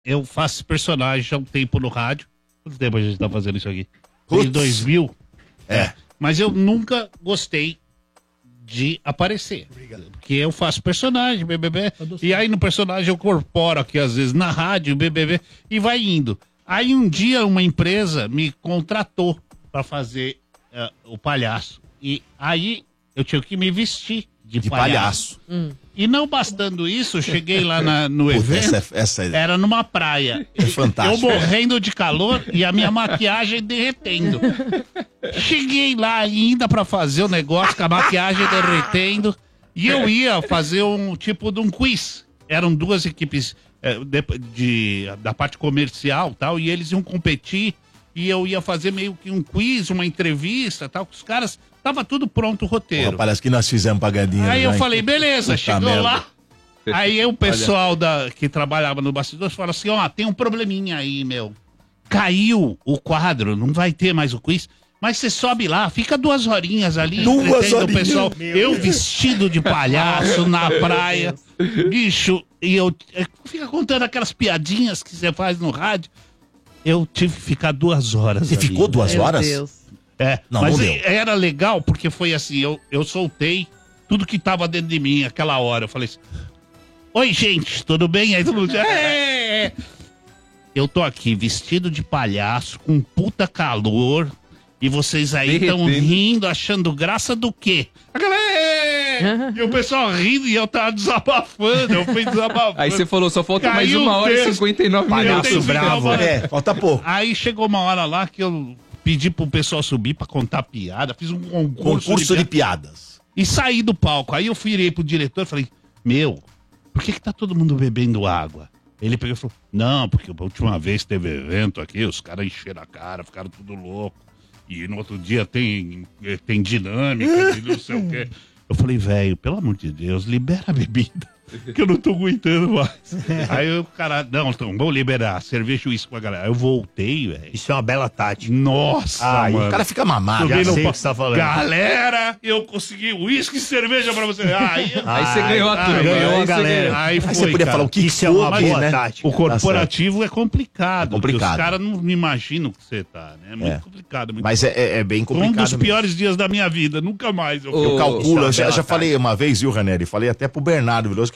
eu faço personagem há um tempo no rádio. Quanto tempo a gente tá fazendo isso aqui? Desde 2000. Mas eu nunca gostei de aparecer. Obrigado. Porque eu faço personagem, BBB. E aí no personagem eu corporo aqui, às vezes, na rádio, BBB, e vai indo. Aí um dia uma empresa me contratou pra fazer o palhaço. E aí eu tinha que me vestir de palhaço. E não bastando isso, eu cheguei lá no evento, era numa praia. É fantástico. Eu morrendo de calor e a minha maquiagem derretendo. Cheguei lá ainda pra fazer o negócio com a maquiagem derretendo. E eu ia fazer um tipo de um quiz. Eram duas equipes da parte comercial tal, e eles iam competir. E eu ia fazer meio que um quiz, uma entrevista tal, com os caras. Tava tudo pronto o roteiro. Porra, parece que nós fizemos pagadinha. Aí eu hein? falei, beleza, Puta chegou merda. lá. Aí o pessoal que trabalhava no bastidor falou assim, tem um probleminha aí, meu. Caiu o quadro, não vai ter mais o quiz. Mas você sobe lá, fica 2 horinhas ali, entretendo o pessoal. Eu vestido de palhaço na praia, bicho, e eu fica contando aquelas piadinhas que você faz no rádio. Eu tive que ficar 2 horas. Você ficou 2 horas? Meu Deus. Não, mas não deu. era legal porque foi assim, eu soltei tudo que tava dentro de mim aquela hora. Eu falei assim, oi gente, tudo bem? Aí todo mundo eu tô aqui vestido de palhaço, com um puta calor, e vocês aí estão rindo, achando graça do quê? A galera, e o pessoal rindo e eu tava desabafando, eu fui desabafando. Aí você falou, só falta mais Caiu 1 hora e 59 Palhaço minutos. bravo. Falta pouco. Aí chegou uma hora lá que eu pedi pro pessoal subir pra contar piada, fiz um concurso de piadas. E saí do palco. Aí eu virei pro diretor e falei, por que tá todo mundo bebendo água? Ele pegou e falou, não, porque a última vez teve evento aqui, os caras encheram a cara, ficaram tudo louco. E no outro dia tem dinâmica, não sei o quê. Eu falei, velho, pelo amor de Deus, libera a bebida, que eu não tô aguentando mais. Aí o cara, não, então, vamos liberar cerveja e uísque pra galera. Eu voltei, velho. Isso é uma bela tática. Nossa, mano. O cara fica mamado. Já sei o que você tá falando. Galera, eu consegui uísque e cerveja pra você. Aí você ganhou a turma. Ganhou a galera. Aí você podia falar o que isso é uma boa né? tática. O corporativo é complicado. É complicado. Os caras não me imaginam que você tá, né? É muito complicado. Mas é bem complicado. Um dos mesmo. piores dias da minha vida. Nunca mais. Eu calculo, eu já falei uma vez, viu, Ranieri? Falei até pro Bernardo Veloso, que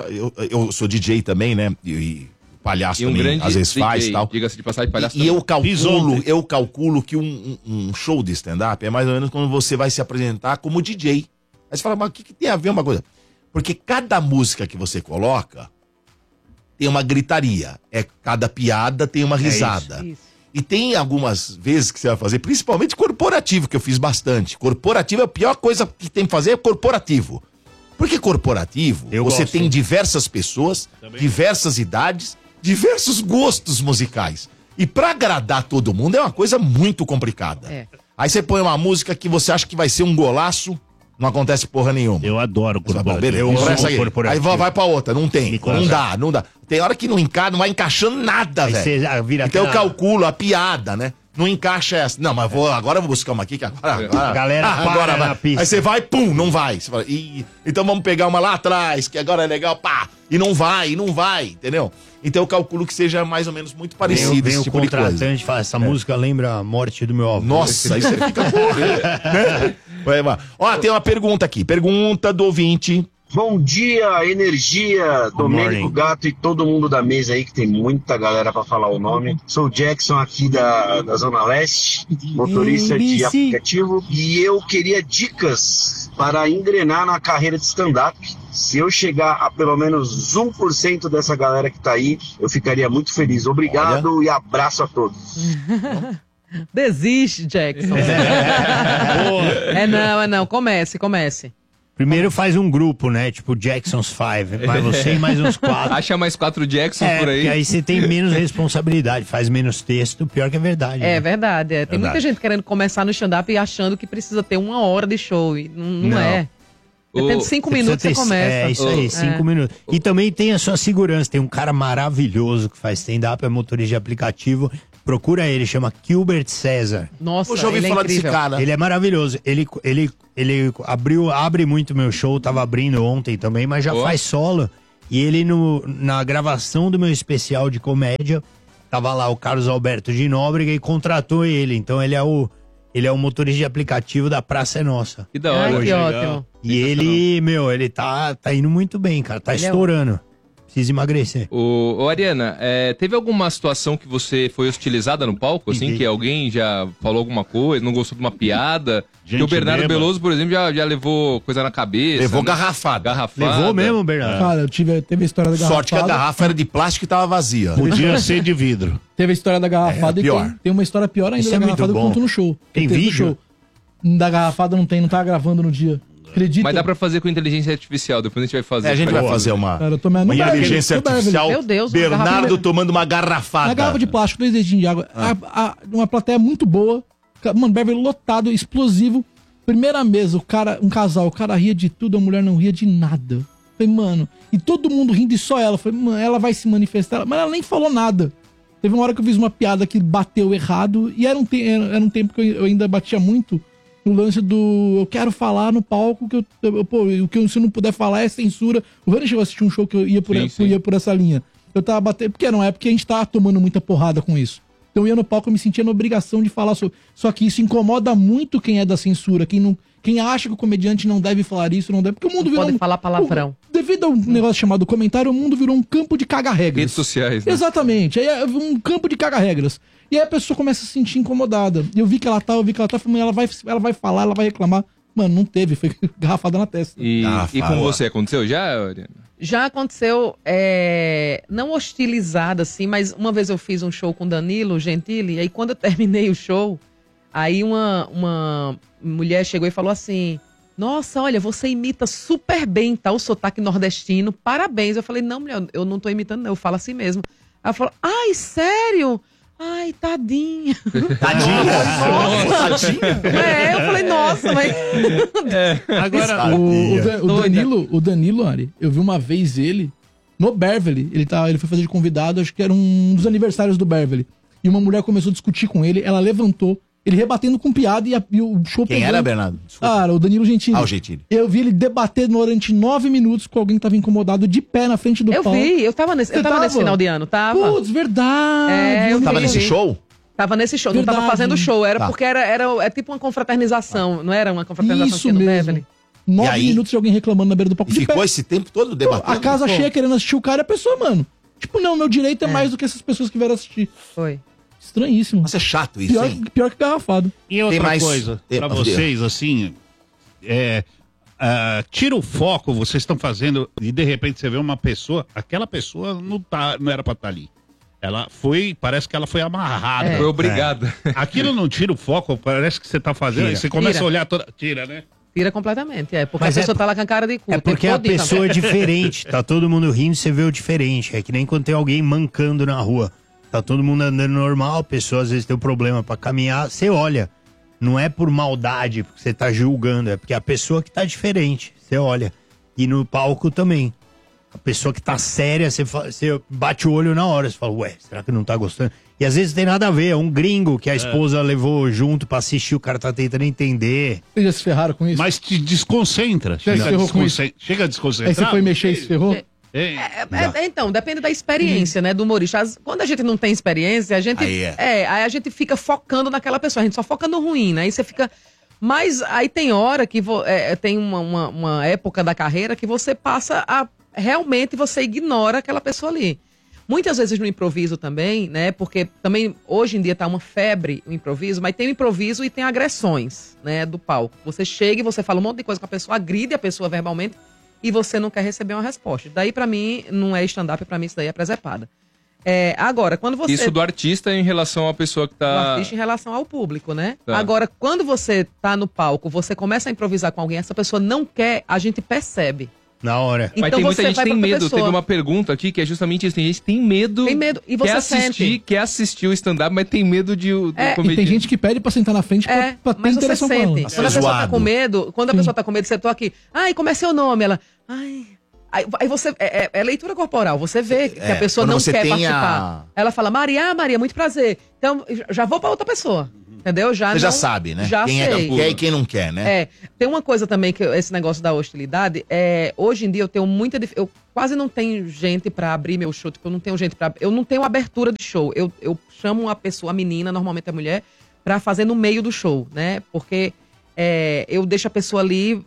eu sou DJ também, né? E palhaço E um também, grande às vezes DJ, faz e tal. diga-se de passagem, palhaço E também. eu calculo que um show de stand-up é mais ou menos quando você vai se apresentar como DJ. Aí você fala, mas o que tem a ver uma coisa? Porque cada música que você coloca tem uma gritaria. Cada piada tem uma risada. Isso. E tem algumas vezes que você vai fazer, principalmente corporativo, que eu fiz bastante. Corporativo, a pior coisa que tem que fazer é corporativo. Porque corporativo, você tem diversas pessoas, diversas idades, diversos gostos musicais. E pra agradar todo mundo é uma coisa muito complicada. Aí você põe uma música que você acha que vai ser um golaço, não acontece porra nenhuma. Eu adoro corporativo. Beleza, aí vai pra outra, não tem, não dá. Tem hora que não não vai encaixando nada, velho. Então eu calculo a piada, né? Não encaixa essa. Não, mas agora eu vou buscar uma aqui que agora Galera, agora para vai. na pista. Aí você vai, pum, não vai. Você fala, então vamos pegar uma lá atrás, que agora é legal, pá. E não vai, entendeu? Então eu calculo que seja mais ou menos muito parecido Vem esse o tipo de coisa. contratante fala, essa música lembra a morte do meu avô. Nossa, aí você fica né? Ó, tem uma pergunta aqui. Pergunta do ouvinte. Bom dia, Energia, Domênico Gato e todo mundo da mesa aí, que tem muita galera pra falar o nome. Sou o Jackson aqui da Zona Leste, motorista de aplicativo, e eu queria dicas para engrenar na carreira de stand-up. Se eu chegar a pelo menos 1% dessa galera que tá aí, eu ficaria muito feliz. Obrigado e abraço a todos. Desiste, Jackson. Não. Comece. Primeiro faz um grupo, né? Tipo Jackson's Five. Vai você e mais uns 4. Acha mais 4 Jackson por aí. Porque aí você tem menos responsabilidade, faz menos texto, pior que é verdade. É verdade. Tem muita gente querendo começar no stand-up e achando que precisa ter 1 hora de show. E não é. Depende de 5 minutos você começa. É isso aí, 5 minutos. E também tem a sua segurança. Tem um cara maravilhoso que faz stand-up, é motorista de aplicativo. Procura ele, chama Gilbert César. Nossa, eu já ouvi falar desse cara. Ele é maravilhoso. Ele abre muito meu show, tava abrindo ontem também, mas já faz solo. E ele, na gravação do meu especial de comédia, tava lá o Carlos Alberto de Nóbrega e contratou ele. Então ele é o motorista de aplicativo da Praça é Nossa. Que da hora. Que ótimo. E ele, ele tá indo muito bem, cara. Tá estourando. Precisa emagrecer. Ô Ariana, teve alguma situação que você foi hostilizada no palco, assim, que alguém já falou alguma coisa, não gostou de uma piada? Que o Bernardo Veloso, por exemplo, já levou coisa na cabeça. Levou né? garrafada. Levou mesmo, Bernardo? Cara, teve a história da garrafada. Sorte que a garrafa era de plástico e tava vazia. Podia ser de vidro. Teve a história da garrafada e pior. tem uma história pior ainda Isso da é muito garrafada que eu bom. conto no show. Tem Teve no vídeo? show. Da garrafada não tava gravando no dia. Acredita? Mas dá pra fazer com inteligência artificial, depois a gente vai fazer. A gente vai fazer uma Cara, eu tô no inteligência Beverly. artificial. Meu Deus, uma Bernardo garrafa- tomando uma garrafada. Uma garrafa de plástico, 2 dedinhos de água. Uma plateia muito boa. Mano, Beverly lotado, explosivo. Primeira mesa, um casal, o cara ria de tudo, a mulher não ria de nada. Falei, mano, e todo mundo rindo e só ela. Falei, mano, ela vai se manifestar. Mas ela nem falou nada. Teve uma hora que eu fiz uma piada que bateu errado. E era um tempo que eu ainda batia muito no lance do eu quero falar no palco, o que se eu não puder falar é censura. O Rani chegou a assistir um show que eu ia por essa linha. Eu tava batendo, porque era uma época que a gente tava tomando muita porrada com isso. Então eu ia no palco, eu me sentia na obrigação de falar sobre. Só que isso incomoda muito quem é da censura, quem acha que o comediante não deve falar isso, não deve. Porque o mundo virou. Pode falar palavrão. Devido a um negócio chamado comentário, o mundo virou um campo de caga-regras. Redes sociais, né? Exatamente. Aí é um campo de caga-regras. E aí a pessoa começa a se sentir incomodada. Eu vi que ela tá, falei, ela vai falar, ela vai reclamar. Mano, não teve, foi garrafada na testa. E com você aconteceu já, Ariana? Já aconteceu, não hostilizada assim, mas uma vez eu fiz um show com Danilo Gentili, e aí quando eu terminei o show, aí uma mulher chegou e falou assim, nossa, olha, você imita super bem, tá, o sotaque nordestino, parabéns. Eu falei, não, mulher, eu não tô imitando não, eu falo assim mesmo. Ela falou, ai, sério? Ai, tadinha. Tadinha. Eu falei, nossa, mas... Agora, O Danilo, Ari, eu vi uma vez ele no Beverly, ele foi fazer de convidado, acho que era um dos aniversários do Beverly. E uma mulher começou a discutir com ele, ela levantou, ele rebatendo com piada e o show Quem era, Bernardo? Desculpa. Cara, o Danilo Gentili. O Gentili. Eu vi ele debater durante 9 minutos com alguém que tava incomodado de pé na frente do palco. Eu tava nesse final de ano, tava. Putz, verdade. Eu Tava vi. nesse show? Tava nesse show, não Verdade. tava fazendo show, era Tá. porque era tipo uma confraternização, não era uma confraternização Isso assim no mesmo. Beverly? 9 E aí? minutos de alguém reclamando na beira do palco. E de ficou pé. esse tempo todo debatendo? A casa cheia querendo assistir o cara e a pessoa, mano. Tipo, não, meu direito é mais do que essas pessoas que vieram assistir. Foi. Estranhíssimo. Nossa, é chato isso, hein? Pior que garrafado. e outra Tem mais- coisa, tem- pra vocês, assim, tira o foco, vocês estão fazendo, e de repente você vê uma pessoa, aquela pessoa não era pra estar ali. Ela foi, parece que ela foi amarrada. Foi obrigada. Aquilo não tira o foco, parece que você tá fazendo, Tira. aí você começa Tira. a olhar toda. Tira, né? Tira completamente, porque Mas a pessoa é tá lá com a cara de cu. É o tempo porque a todinho pessoa é também. diferente, tá todo mundo rindo, você vê o diferente. É que nem quando tem alguém mancando na rua. Tá todo mundo andando normal, a pessoa às vezes tem um problema pra caminhar, você olha. Não é por maldade, porque você tá julgando, é porque a pessoa que tá diferente, você olha. E no palco também. A pessoa que tá séria, você bate o olho na hora, você fala, ué, será que não tá gostando? E às vezes tem nada a ver, é um gringo que a esposa levou junto pra assistir, o cara tá tentando entender. Vocês já se ferraram com isso? Mas te desconcentra. Já se ferrou com isso? Chega a Aí desconcentrar. você foi mexer e se ferrou? Então, depende da experiência, né, do humorista. Quando a gente não tem experiência, a gente aí a gente fica focando naquela pessoa, a gente só foca no ruim, né? Aí você fica. Mas aí tem hora que tem uma época da carreira que você passa a realmente você ignora aquela pessoa ali. Muitas vezes no improviso também, né? Porque também hoje em dia tá uma febre o improviso, mas tem o improviso e tem agressões, né, do palco. Você chega e você fala um monte de coisa com a pessoa, agride a pessoa verbalmente e você não quer receber uma resposta. Daí pra mim não é stand-up, pra mim isso daí é presepada. Agora, quando você... Isso do artista em relação à pessoa que do tá... artista em relação ao público, né? Tá. Agora, quando você tá no palco, você começa a improvisar com alguém, essa pessoa não quer, a gente percebe. Na hora. Mas Então tem muita você gente vai que tem pra outra medo. pessoa. Teve uma pergunta aqui que é justamente isso. Tem gente que tem medo. Tem medo, e você sente. Quer assistir o stand-up, mas tem medo de o E tem comediante. gente que pede pra sentar na frente pra ter mas você interação com sente. ela. Quando a pessoa tá com medo, você tô aqui. Ai, como é seu nome? Ela, ai... Aí você, é leitura corporal, você vê que a pessoa quando não você quer tem participar. Ela fala, Maria, muito prazer. Então, já vou pra outra pessoa. Entendeu? Você já sabe, né? Quem é que quer e quem não quer, né? Tem uma coisa também, que esse negócio da hostilidade, hoje em dia eu tenho eu quase não tenho gente pra abrir meu show, tipo, eu não tenho abertura de show, eu chamo uma pessoa, a menina, normalmente a mulher, pra fazer no meio do show, né? Porque eu deixo a pessoa ali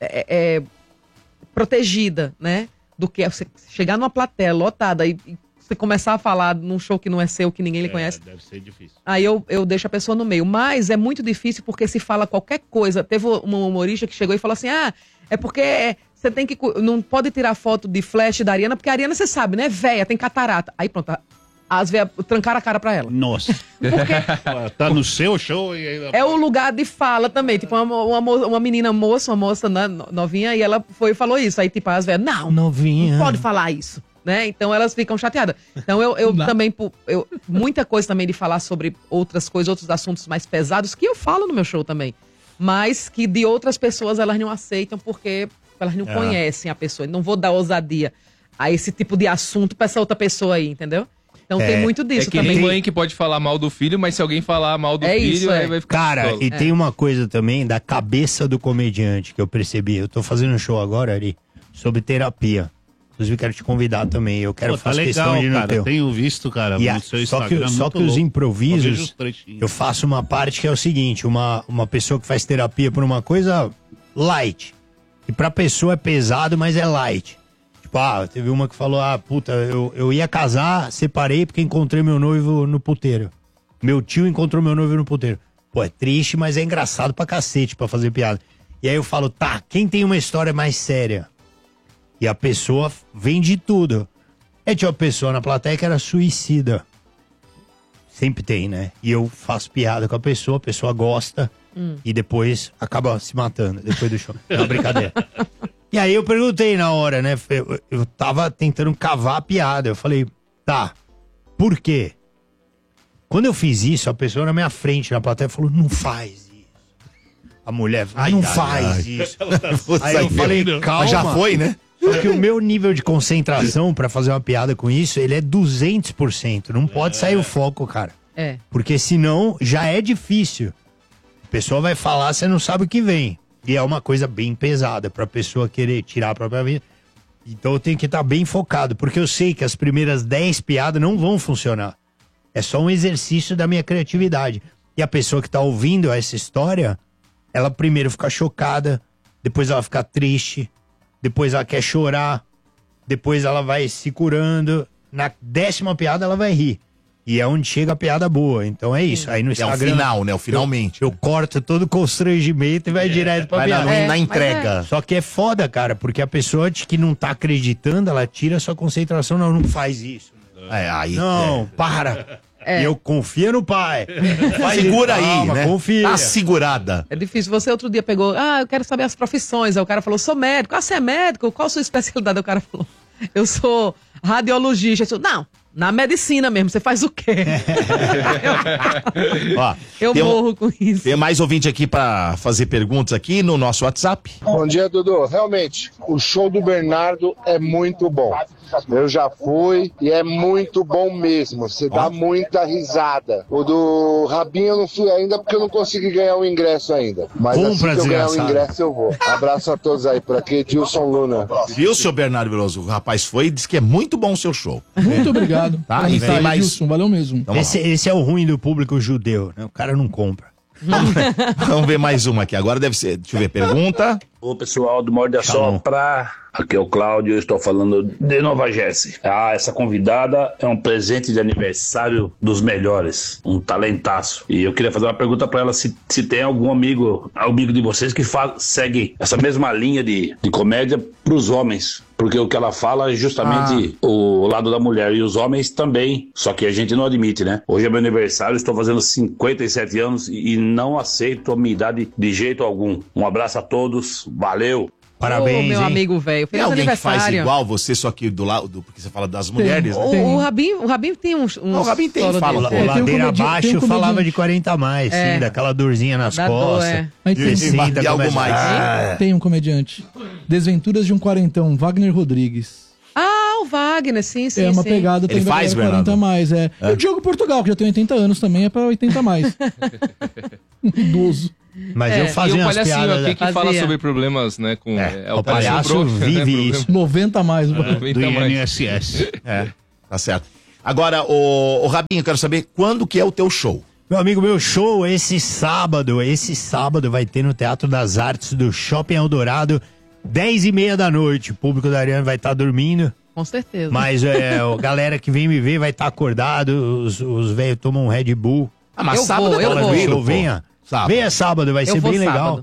protegida, né? Do que você chegar numa plateia lotada e você começar a falar num show que não é seu, que ninguém lhe conhece. Deve ser difícil. Aí eu deixo a pessoa no meio. Mas é muito difícil porque se fala qualquer coisa. Teve uma humorista que chegou e falou assim, é porque você tem que... Não pode tirar foto de flash da Ariana, porque a Ariana, você sabe, né? Véia, tem catarata. Aí pronto, as velhas trancaram a cara pra ela. Nossa. Porque tá no seu show e aí... é o lugar de fala também. Tipo, uma menina moça, novinha, e ela foi e falou isso. Aí, tipo, as velhas, não pode falar isso. Né? Então elas ficam chateadas. Então eu também, muita coisa também de falar sobre outras coisas, outros assuntos mais pesados, que eu falo no meu show também. Mas que de outras pessoas elas não aceitam porque elas não conhecem a pessoa. Não vou dar ousadia a esse tipo de assunto pra essa outra pessoa aí, entendeu? Então tem muito disso que também. Nem mãe que pode falar mal do filho, mas se alguém falar mal do filho, aí vai ficar... Cara, e tem uma coisa também da cabeça do comediante que eu percebi. Eu tô fazendo um show agora, Ari, sobre terapia. Inclusive, quero te convidar também. Eu quero fazer questão de não ter. Eu tenho visto, cara, no seu Instagram. Só que os improvisos, eu faço uma parte que é o seguinte: uma pessoa que faz terapia por uma coisa light. E pra pessoa é pesado, mas é light. Tipo, teve uma que falou: puta, eu ia casar, separei porque encontrei meu noivo no puteiro. Meu tio encontrou meu noivo no puteiro. Pô, é triste, mas é engraçado pra cacete pra fazer piada. E aí eu falo: quem tem uma história mais séria? E a pessoa vende tudo. Tinha uma pessoa na plateia que era suicida. Sempre tem, né? E eu faço piada com a pessoa gosta e depois acaba se matando depois do show. É uma brincadeira. E aí eu perguntei na hora, né? Eu tava tentando cavar a piada. Eu falei, por quê? Quando eu fiz isso, a pessoa na minha frente, na plateia, falou, não faz isso. A mulher, não faz isso. Aí eu falei, calma. Mas já foi, né? Porque o meu nível de concentração pra fazer uma piada com isso, ele é 200%. Não pode sair o foco, cara. Porque senão já é difícil. A pessoa vai falar, você não sabe o que vem. E é uma coisa bem pesada pra pessoa querer tirar a própria vida. Então eu tenho que estar bem focado, porque eu sei que as primeiras 10 piadas não vão funcionar. É só um exercício da minha criatividade. E a pessoa que tá ouvindo essa história, ela primeiro fica chocada, depois ela fica triste, depois ela quer chorar, depois ela vai se curando. Na 10ª piada ela vai rir. E é onde chega a piada boa. Então é isso. Aí no Instagram, é o final, né? O finalmente. Eu corto todo o constrangimento e vai direto pra piada. Vai na entrega. Só que é foda, cara, porque a pessoa que não tá acreditando, ela tira a sua concentração. Não faz isso. Para. Eu confio no pai. Segura aí, né? Confia. Tá segurada. É difícil. Você outro dia pegou, eu quero saber as profissões. Aí o cara falou, sou médico. Você é médico? Qual a sua especialidade? Aí o cara falou, eu sou radiologista. Eu disse, não, na medicina mesmo, você faz o quê? Eu morro com isso. Tem mais ouvinte aqui pra fazer perguntas aqui no nosso WhatsApp. Bom dia, Dudu. Realmente, o show do Bernardo é muito bom. Eu já fui e é muito bom mesmo. Você dá muita risada. O do Rabinho eu não fui ainda porque eu não consegui ganhar o ingresso ainda. Mas assim que eu ganhar o ingresso eu vou. Abraço a todos aí. Por aqui, Dilson Luna. Viu, seu Bernardo Veloso? O rapaz foi e disse que é muito bom o seu show. Muito obrigado. E tem mais... Dilson, valeu mesmo. Então, esse é o ruim do público judeu, né? O cara não compra. Vamos ver mais uma aqui. Agora deve ser. Deixa eu ver. Pergunta. Ô pessoal do Morde a Sopra, aqui é o Cláudio, eu estou falando de Nova Jersey. Essa convidada é um presente de aniversário dos melhores, um talentaço. E eu queria fazer uma pergunta para ela se tem algum amigo de vocês que segue essa mesma linha de comédia pros homens. Porque o que ela fala é justamente o lado da mulher e os homens também, só que a gente não admite, né? Hoje é meu aniversário, estou fazendo 57 anos e não aceito a minha idade de jeito algum. Um abraço a todos. Valeu! Parabéns, meu amigo velho. Tem alguém aniversário. Que faz igual você, só que do lado, porque você fala das mulheres, né? O Rabinho tem uns... O Rabinho tem, fala. O Ladeira Abaixo falava de 40 a mais, sim, daquela dorzinha nas costas. Mas e algo mais. Tem um comediante. Desventuras de um Quarentão, Wagner Rodrigues. Ah, o Wagner, sim. É uma pegada também. Ele faz, 40 a mais, E o Diogo Portugal, que já tem 80 anos também, é pra 80 a mais. Idoso. Mas eu fazia umas piadas aqui que fala sobre problemas, né, com... o palhaço vive isso. 90 a mais. 90 do INSS. Tá certo. Agora, o Rabinho, eu quero saber quando que é o teu show. Meu amigo, meu show esse sábado vai ter no Teatro das Artes do Shopping Eldorado, 10h30 da noite. O público da Ariana vai estar dormindo. Com certeza. Mas a galera que vem me ver vai estar acordado, os velhos tomam um Red Bull. Mas sábado eu vou. show, venha sábado, vai ser bem legal.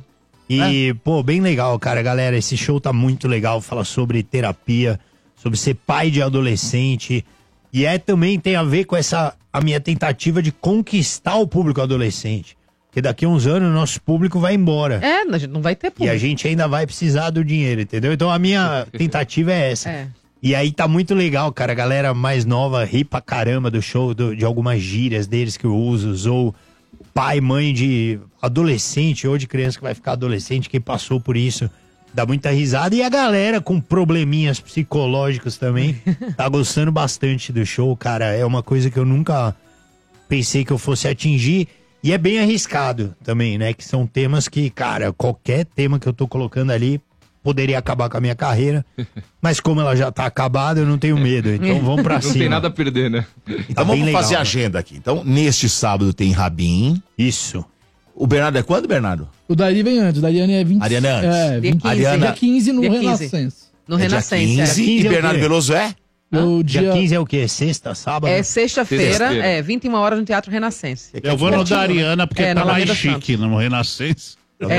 E, bem legal, cara, galera, esse show tá muito legal, fala sobre terapia, sobre ser pai de adolescente, e também tem a ver com a minha tentativa de conquistar o público adolescente, porque daqui a uns anos o nosso público vai embora. A gente não vai ter público. E a gente ainda vai precisar do dinheiro, entendeu? Então a minha tentativa é essa. E aí tá muito legal, cara, a galera mais nova ri pra caramba do show, de algumas gírias deles que eu uso, ou pai, mãe de adolescente ou de criança que vai ficar adolescente, quem passou por isso, dá muita risada. E a galera com probleminhas psicológicos também tá gostando bastante do show, cara. É uma coisa que eu nunca pensei que eu fosse atingir. E é bem arriscado também, né? Que são temas que, cara, qualquer tema que eu tô colocando ali poderia acabar com a minha carreira. Mas como ela já tá acabada, eu não tenho medo. Então vamos pra cima. Não tem nada a perder, né? Então vamos fazer a agenda aqui. Então, neste sábado tem Rabin. Isso. O Bernardo é quando, Bernardo? O Dari vem antes. O Dariane é 20. Ariana é antes. É, 20, dia 15 no Renascença. No Renascença. Dia 15, e Bernardo Veloso é? Dia 15 é o quê? Sexta, sábado? É sexta-feira, 21 horas no Teatro Renascença. Eu vou no da Ariana porque tá mais chique no Renascença.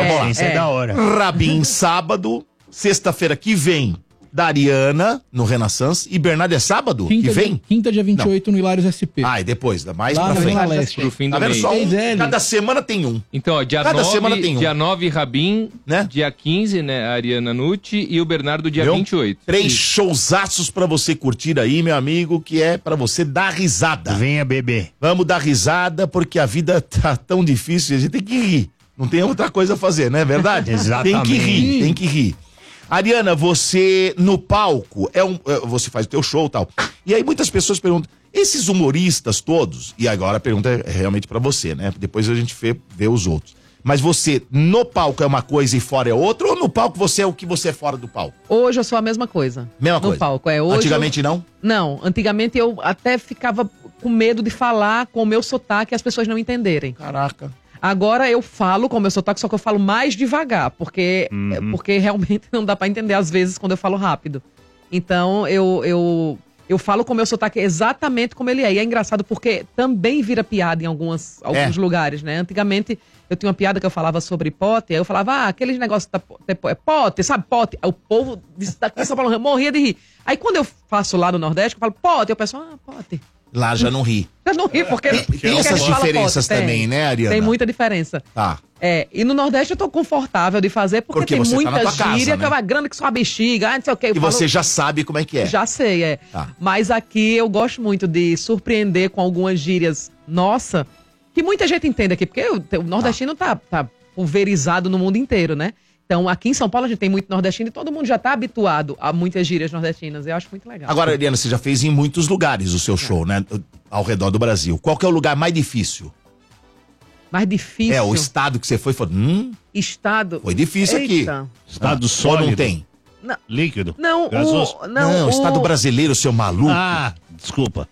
É da hora. Rabin sábado, sexta-feira que vem, da Ariana no Renaissance, e Bernardo é sábado que vem? Quinta, dia 28 no Hilários SP. E depois, mais lá pra frente. Leste. Pro fim do Tá vendo mês. só? Cada semana tem um. Então, ó, dia 9, Rabin, né? Dia 15, né, a Ariana Nucci, e o Bernardo dia 28. 3 showzaços pra você curtir aí, meu amigo, que é pra você dar risada. Venha beber. Vamos dar risada, porque a vida tá tão difícil, a gente tem que rir. Não tem outra coisa a fazer, não é verdade? Exatamente. Tem que rir. Ariana, você no palco, você faz o teu show e tal. E aí muitas pessoas perguntam, esses humoristas todos, e agora a pergunta é realmente pra você, né? Depois a gente vê os outros. Mas você, no palco é uma coisa e fora é outra, ou no palco você é o que você é fora do palco? Hoje eu sou a mesma coisa. Mesma coisa? No palco, hoje. Antigamente não? Não, antigamente eu até ficava com medo de falar com o meu sotaque e as pessoas não entenderem. Caraca. Agora eu falo com o meu sotaque, só que eu falo mais devagar, porque realmente não dá pra entender às vezes quando eu falo rápido. Então eu falo com o meu sotaque exatamente como ele é. E é engraçado porque também vira piada em alguns lugares, né? Antigamente eu tinha uma piada que eu falava sobre pote, aí eu falava, aqueles negócios pote, sabe, pote? Aí o povo de São Paulo morria de rir. Aí quando eu faço lá no Nordeste, eu falo pote, eu penso, pote. Lá já não ri. Já não ri, porque... Tem essas diferenças também, né, Ariana? Tem muita diferença. Tá. E no Nordeste eu tô confortável de fazer, porque tem você muita tá na tua gíria, casa, que é uma grande que só a bexiga, não sei o quê. E você já sabe como é que é. Já sei, Tá. Mas aqui eu gosto muito de surpreender com algumas gírias, nossa, que muita gente entende aqui, porque o nordestino tá pulverizado no mundo inteiro, né? Então, aqui em São Paulo a gente tem muito nordestino e todo mundo já tá habituado a muitas gírias nordestinas. Eu acho muito legal. Agora, Ariana, você já fez em muitos lugares o seu show, né? Ao redor do Brasil. Qual que é o lugar mais difícil? Mais difícil? O estado que você foi, Estado? Foi difícil aqui. Estado sólido. Ou não tem? Não. Líquido? Não, Não, estado brasileiro, seu maluco. Desculpa.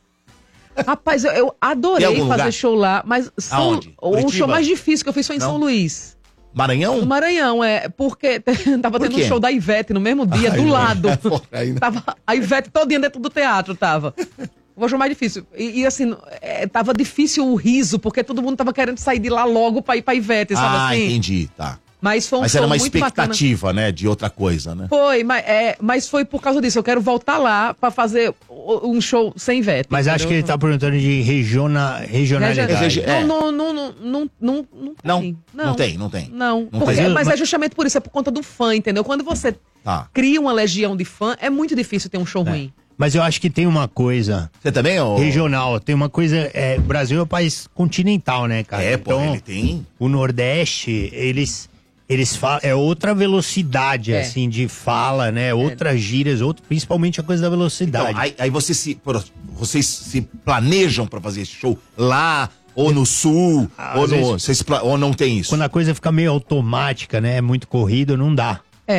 Rapaz, eu adorei fazer show lá, mas o show mais difícil que eu fiz foi em São Luís. Maranhão? No Maranhão, porque tava tendo um show da Ivete no mesmo dia, do lado. Tava a Ivete todinha dentro do teatro, tava. O show mais difícil. E assim, tava difícil o riso, porque todo mundo tava querendo sair de lá logo pra ir pra Ivete, sabe assim? Entendi, tá. Mas foi um show era uma muito expectativa, bacana. né, de outra coisa, né? Foi, mas foi por causa disso. Eu quero voltar lá pra fazer um show sem Ivete. Mas acho que ele tá perguntando de regionalidade. Não tem. Não, mas é justamente por isso, é por conta do fã, entendeu? Quando você cria uma legião de fã, é muito difícil ter um show ruim. Mas eu acho que tem uma coisa... Você também, regional, tem uma coisa... O Brasil é um país continental, né, cara? Então, ele tem... O Nordeste, eles Eles falam, é outra velocidade, assim, de fala, né? Outras gírias, principalmente a coisa da velocidade. Então, aí vocês se planejam pra fazer esse show lá, ou no sul, ou não tem isso? Quando a coisa fica meio automática, né? É muito corrido, não dá.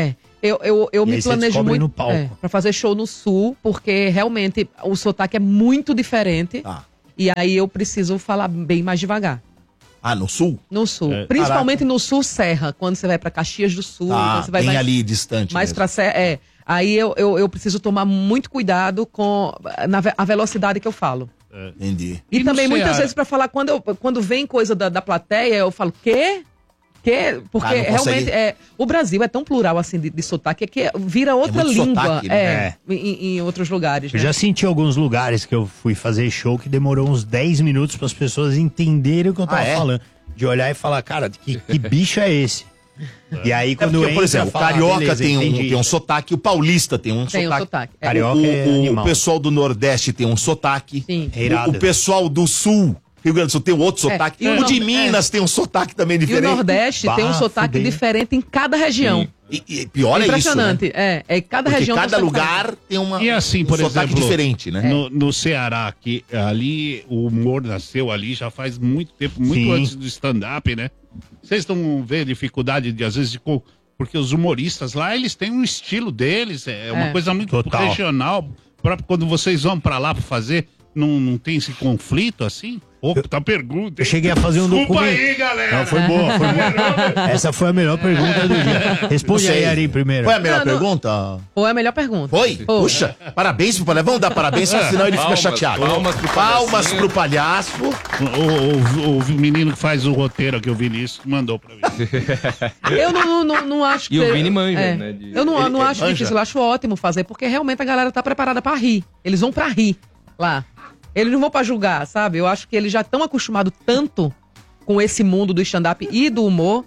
Eu me planejo muito pra fazer show no sul, porque realmente o sotaque é muito diferente. E aí eu preciso falar bem mais devagar. Ah, no sul? No sul. Principalmente no sul Serra, quando você vai pra Caxias do Sul. Você vai bem mais, ali, distante mais mesmo. pra Serra, Aí eu preciso tomar muito cuidado com a velocidade que eu falo. Entendi. E também muitas vezes pra falar, quando vem coisa da plateia, eu falo, quê? Porque realmente o Brasil é tão plural assim de sotaque que vira outra língua sotaque, né? em outros lugares. Eu já senti alguns lugares que eu fui fazer show que demorou uns 10 minutos para as pessoas entenderem o que eu tava falando. De olhar e falar, cara, que bicho é esse? E aí quando porque, por exemplo, o carioca tem um sotaque, o paulista tem um sotaque. Carioca o pessoal do Nordeste tem um sotaque. Sim. O pessoal do Sul, Rio Grande do Sul, tem outro sotaque. O de Minas tem um sotaque também diferente. E o Nordeste tem um sotaque diferente em cada região. E pior é impressionante. Isso, né? Cada porque região cada lugar tem um sotaque diferente, né? No Ceará, que ali o humor nasceu ali já faz muito tempo, muito antes do stand-up, né? Vocês estão vendo dificuldade de, às vezes, porque os humoristas lá, eles têm um estilo deles, uma coisa muito regional. Quando vocês vão pra lá pra fazer, não tem esse conflito assim? Tá pergunta. Eu cheguei a fazer um documento. Aí, galera. Não, foi boa. Essa foi a melhor pergunta do dia. Responde aí, Ari, primeiro. Foi a melhor pergunta? Foi a melhor pergunta. Foi? Puxa, parabéns pro palhaço. Vamos dar parabéns, senão ele fica chateado. Palmas pro palhaço. O menino que faz o roteiro aqui, o Vinícius, mandou pra mim. Eu não acho que... E o Vini manja, né? Eu não acho difícil, eu acho ótimo fazer, porque realmente a galera tá preparada pra rir. Eles vão pra rir lá. Eles não vão pra julgar, sabe? Eu acho que eles já estão acostumados tanto com esse mundo do stand-up e do humor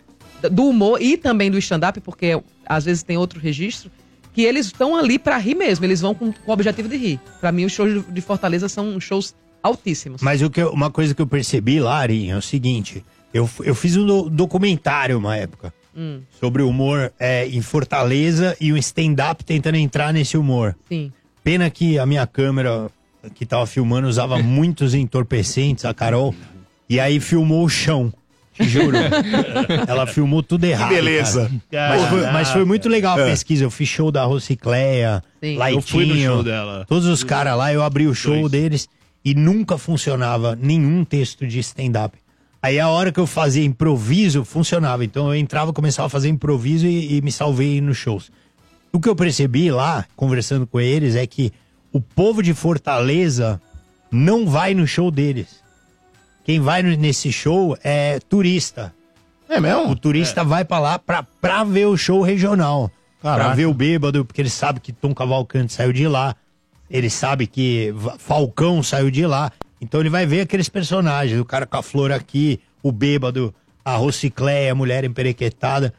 e também do stand-up, porque às vezes tem outro registro, que eles estão ali pra rir mesmo. Eles vão com o objetivo de rir. Pra mim, os shows de Fortaleza são shows altíssimos. Mas uma coisa que eu percebi lá, Ari, é o seguinte. Eu fiz um documentário uma época sobre o humor em Fortaleza e o stand-up tentando entrar nesse humor. Sim. Pena que a minha câmera que tava filmando usava muitos entorpecentes, a Carol, e aí filmou o chão. Te juro. Ela filmou tudo errado. Que beleza. Mas foi muito legal a pesquisa. Eu fiz show da Rocicléia, Laitinho. Eu fui no show dela. Todos os caras lá, eu abri o show deles e nunca funcionava nenhum texto de stand-up. Aí a hora que eu fazia improviso, funcionava. Então eu entrava, começava a fazer improviso e me salvei nos shows. O que eu percebi lá, conversando com eles, é que o povo de Fortaleza não vai no show deles. Quem vai nesse show é turista. É mesmo? O turista vai pra lá pra ver o show regional. Caraca. Pra ver o Bêbado, porque ele sabe que Tom Cavalcante saiu de lá. Ele sabe que Falcão saiu de lá. Então ele vai ver aqueles personagens. O cara com a flor aqui, o Bêbado, a Rocicléia, a mulher emperequetada.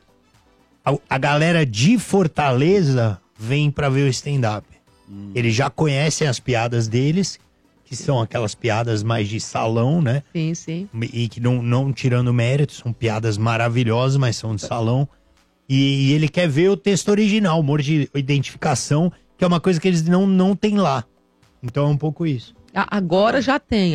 A galera de Fortaleza vem pra ver o stand-up. Eles já conhecem as piadas deles, que são aquelas piadas mais de salão, né? Sim, sim. E que não tirando mérito, são piadas maravilhosas, mas são de salão. E ele quer ver o texto original, humor de identificação, que é uma coisa que eles não têm lá. Então é um pouco isso. Agora já tem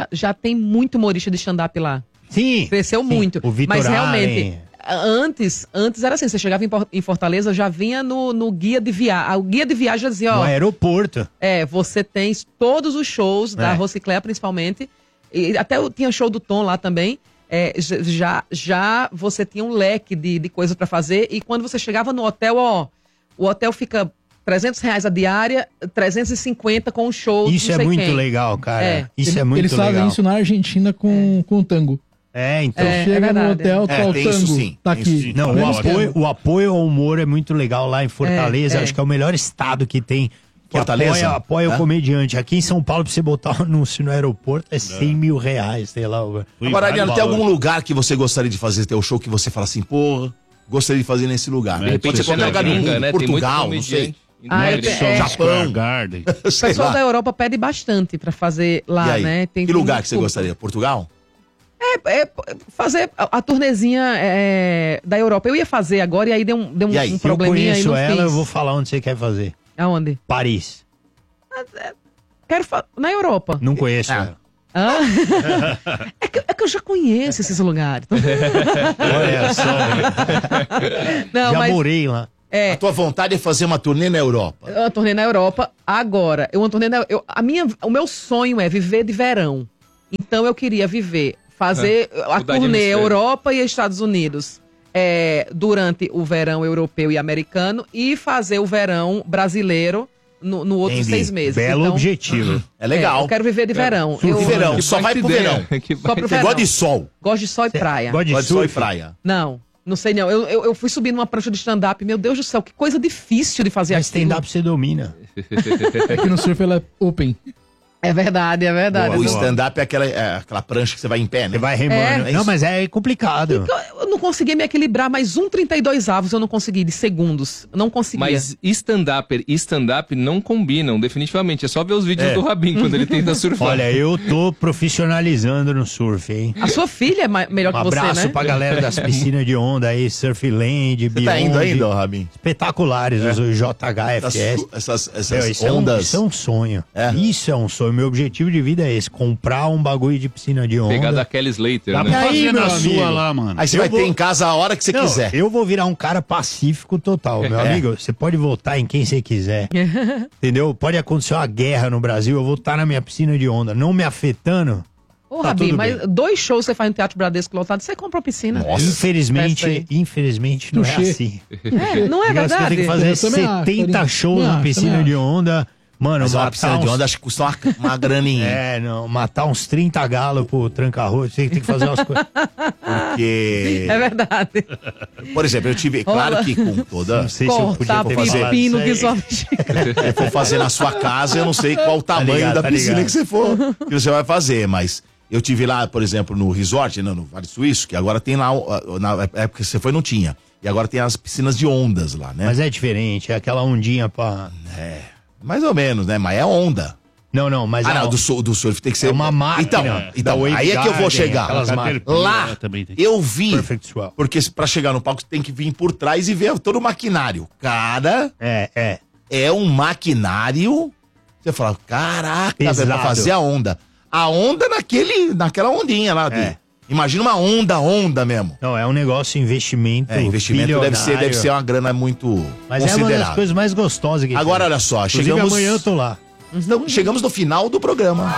muito humorista de stand-up lá. Sim. Cresceu muito. O Vitor mas realmente... Allen. Antes era assim, você chegava em Fortaleza, já vinha no guia de viagem. O guia de viagem dizia, No aeroporto. Você tem todos os shows da Rocicléia, principalmente. E até tinha show do Tom lá também. Já você tinha um leque de coisas pra fazer. E quando você chegava no hotel, o hotel fica R$300 a diária, 350 com o show. Isso é muito legal, cara. Isso é muito legal. Eles fazem isso na Argentina com o tango. Então chega no hotel, tá o tem tango, isso sim, tá tem isso aqui. sim. Não, o apoio ao humor é muito legal lá em Fortaleza. Acho que é o melhor estado que tem. Que Fortaleza? apoia o comediante. Aqui em São Paulo, pra você botar um anúncio no aeroporto, é R$100 mil, sei lá. Agora, Ariano, tem algum lugar que você gostaria de fazer teu show que você fala assim, porra, gostaria de fazer nesse lugar? De repente, você qualquer lugar do mundo, né? Portugal, não sei. Japão, Garden. O pessoal da Europa pede bastante pra fazer lá, né? Que lugar que você gostaria? Portugal? Fazer a turnezinha da Europa. Eu ia fazer agora e aí deu um probleminha aí. Eu conheço ela, eu vou falar onde você quer fazer. Aonde? Paris. Na Europa. Não conheço ela. É que eu já conheço esses lugares. Olha só. Não, já morei lá. A tua vontade é fazer uma turnê na Europa? Uma turnê na Europa agora. O meu sonho é viver de verão. Então eu queria fazer a turnê Europa e Estados Unidos durante o verão europeu e americano e fazer o verão brasileiro no outros 6 meses. Belo objetivo. É legal. Eu quero viver de verão. Verão, só vai pro verão. Só pro verão. Gosta de sol. Gosto de sol e praia. Gosta de sol e praia. Não sei não. Eu fui subir numa prancha de stand-up. Meu Deus do céu, que coisa difícil de fazer aquilo. Stand-up você domina. É que no surf ela é open. É verdade. O stand-up é aquela prancha que você vai em pé, né? Você vai remando. Não, mas é complicado. Eu não conseguia me equilibrar, mas 32 avos eu não consegui, de segundos. Eu não conseguia. Mas stand-up e stand-up não combinam, definitivamente. É só ver os vídeos do Rabin quando ele tenta surfar. Olha, eu tô profissionalizando no surf, hein? A sua filha é melhor que você, né? Um abraço pra galera das piscinas de onda aí, Surfland, Beyond. Tá indo ainda, Rabin? Espetaculares, os JHFS. Essas ondas. Isso é um sonho. Isso é um sonho. Meu objetivo de vida é esse, comprar um bagulho de piscina de onda. Pegar da Kelly Slater, né? Pra fazer na sua lá, mano. Aí você vai ter em casa a hora que você quiser. Eu vou virar um cara pacífico total, meu amigo. Você pode votar em quem você quiser. Entendeu? Pode acontecer uma guerra no Brasil, eu vou estar na minha piscina de onda, não me afetando. Ô, Rabin, mas 2 shows você faz no Teatro Bradesco lotado, você compra uma piscina. Nossa. Infelizmente não é assim. Não é verdade? Você tem que fazer 70 shows na piscina de onda. Mano, uma piscina de onda acho que custa uma graninha. Matar uns 30 galos pro tranca-rua, você tem que fazer umas coisas. Porque... É verdade. Por exemplo, eu tive, claro que com toda... Não sei se eu podia fazer pepino que só... Se for fazer na sua casa, eu não sei qual o tamanho da piscina que você vai fazer, mas... Eu tive lá, por exemplo, no resort, no Vale Suíço, que agora tem lá, na época que você foi, não tinha. E agora tem as piscinas de ondas lá, né? Mas é diferente, é aquela ondinha pra... Mais ou menos, né? Mas é onda. Não, mas... do surf tem que ser... É uma máquina. Então aí é que eu vou chegar. Lá, eu vi, porque pra chegar no palco você tem que vir por trás e ver todo o maquinário. Cara... É um maquinário... Você fala, caraca, velho, pra fazer a onda. A onda naquela ondinha lá. Imagina uma onda mesmo. Não, é um negócio, investimento deve ser uma grana muito considerável. É uma das coisas mais gostosas que Agora, olha só, chegamos... amanhã eu tô lá. Chegamos no final do programa.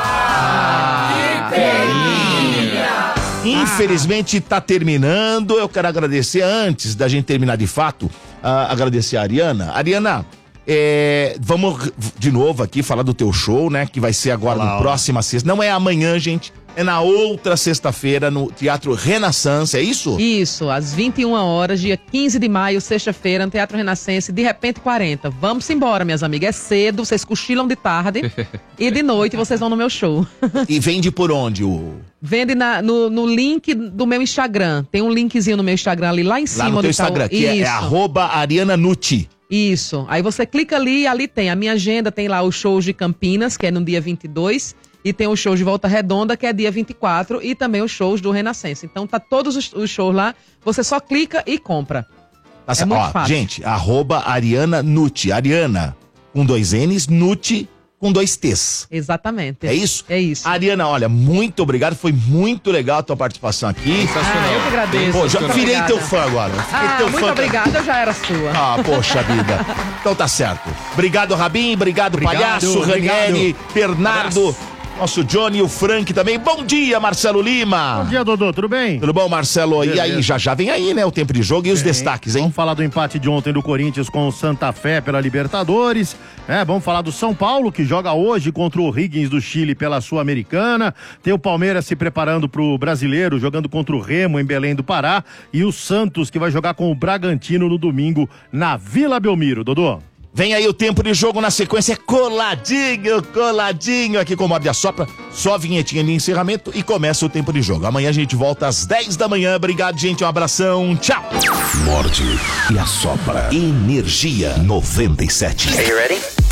Infelizmente tá terminando. Eu quero agradecer, antes da gente terminar de fato, agradecer a Ariana. Ariana, vamos de novo aqui falar do teu show, né? Que vai ser agora na próxima sexta. Não é amanhã, gente. É na outra sexta-feira, no Teatro Renaissance, é isso? Isso, às 21 horas, dia 15 de maio, sexta-feira, no Teatro Renaissance, de repente 40. Vamos embora, minhas amigas. É cedo, vocês cochilam de tarde e de noite vocês vão no meu show. E vende por onde? Vende no link do meu Instagram. Tem um linkzinho no meu Instagram ali, lá em cima. Lá no teu Instagram, que é @ArianaNucci. Isso. Aí você clica ali e ali tem a minha agenda, tem lá os shows de Campinas, que é no dia 22, e tem os shows de Volta Redonda, que é dia 24, e também os shows do Renascença. Então tá todos os shows lá, você só clica e compra. É muito fácil. Gente, @ArianaNucci. Ariana com 2 N's, Nucci com 2 T's. Exatamente. É isso? É isso. Ariana, olha, muito obrigado. Foi muito legal a tua participação aqui. Sensacional. Eu que agradeço. Pô, já virei teu fã agora. Muito obrigada, eu já era sua. Poxa vida. Então tá certo. Obrigado, Rabin. Obrigado, Palhaço, Ranieri, Bernardo. Nosso Johnny e o Frank também. Bom dia, Marcelo Lima. Bom dia, Dodô. Tudo bem? Tudo bom, Marcelo? Beleza. E aí, já vem aí, né? O tempo de jogo e os destaques, hein? Vamos falar do empate de ontem do Corinthians com o Santa Fé pela Libertadores. Vamos falar do São Paulo, que joga hoje contra o Higgins do Chile pela Sul-Americana. Tem o Palmeiras se preparando pro Brasileiro, jogando contra o Remo em Belém do Pará. E o Santos, que vai jogar com o Bragantino no domingo na Vila Belmiro. Dodô. Vem aí o tempo de jogo na sequência, coladinho aqui com o Morde a Sopra. Só a vinhetinha de encerramento e começa o tempo de jogo. Amanhã a gente volta às 10 da manhã. Obrigado, gente. Um abração. Tchau. Morde e Assopra. Energia 97. Are you ready?